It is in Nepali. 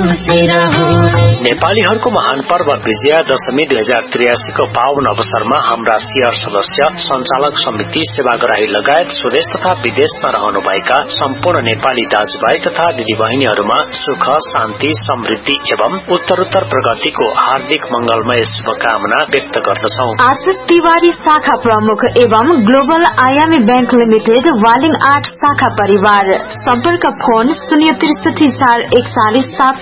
नेपालीहरूको महान पर्व विजया दशमी 2083 को पावन अवसरमा हाम्रा सिआर सदस्य, संचालक समिति, सेवाग्राही लगायत स्वदेश तथा विदेशमा रहनुभएका सम्पूर्ण नेपाली दाजुभाइ तथा दिदीबहिनीहरूमा सुख, शान्ति, समृद्धि एवं उत्तरोत्तर प्रगतिको हार्दिक मंगलमय शुभकामना व्यक्त गर्दछौ। आशिष तिवारी शाखा प्रमुख एवं ग्लोबल आयामी बैंक लिमिटेड वालिङ 8 शाखा परिवार। सम्पर्क फोन 063 441